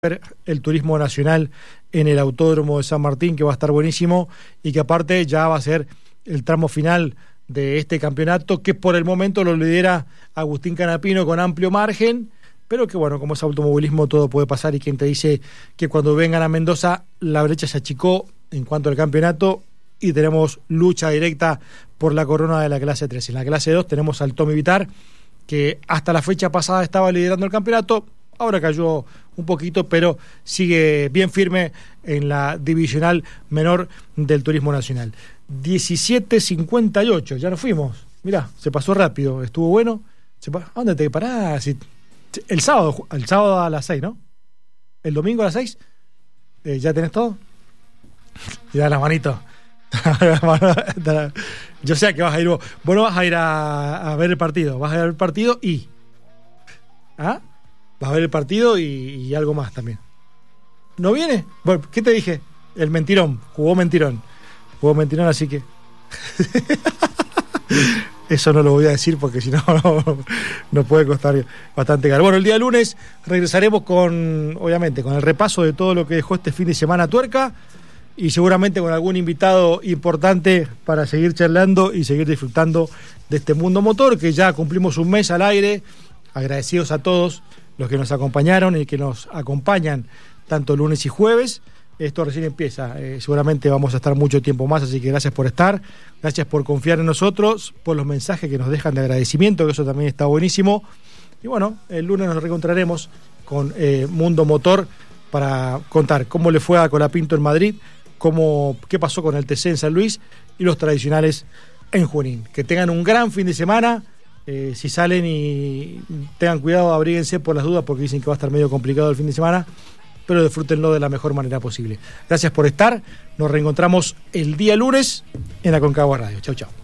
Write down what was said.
el turismo nacional en el Autódromo de San Martín, que va a estar buenísimo y que aparte ya va a ser el tramo final de este campeonato, que por el momento lo lidera Agustín Canapino con amplio margen, pero que bueno, como es automovilismo todo puede pasar, y quien te dice que cuando vengan a Mendoza la brecha se achicó en cuanto al campeonato y tenemos lucha directa por la corona de la clase 3. En la clase 2 tenemos al Tommy Vitar, que hasta la fecha pasada estaba liderando el campeonato. Ahora cayó un poquito, pero sigue bien firme en la divisional menor del turismo nacional. 17:58, ya nos fuimos. Mirá, se pasó rápido, estuvo bueno. ¿A dónde te parás? El sábado a las 6, ¿no? El domingo a las 6. ¿Ya tenés todo? Mirá las manitos. Yo sé que vas a ir vos. Vos no vas a ir a ver el partido. Vas a ver el partido y... ¿Ah? Vas a ver el partido y algo más también. ¿No viene? Bueno, ¿qué te dije? El mentirón. Jugó mentirón, así que... Eso no lo voy a decir porque si no, no puede costar bastante caro. Bueno, el día lunes regresaremos obviamente, con el repaso de todo lo que dejó este fin de semana Tuerca, y seguramente con algún invitado importante para seguir charlando y seguir disfrutando de este mundo motor, que ya cumplimos un mes al aire. Agradecidos a todos los que nos acompañaron y que nos acompañan tanto lunes y jueves. Esto recién empieza, seguramente vamos a estar mucho tiempo más, así que gracias por estar, gracias por confiar en nosotros, por los mensajes que nos dejan de agradecimiento, que eso también está buenísimo. Y bueno, el lunes nos reencontraremos con Mundo Motor para contar cómo le fue a Colapinto en Madrid, qué pasó con el TC en San Luis y los tradicionales en Junín. Que tengan un gran fin de semana. Si salen y tengan cuidado, abríguense por las dudas, porque dicen que va a estar medio complicado el fin de semana, pero disfrútenlo de la mejor manera posible. Gracias por estar, nos reencontramos el día lunes en Aconcagua Radio. Chau, chau.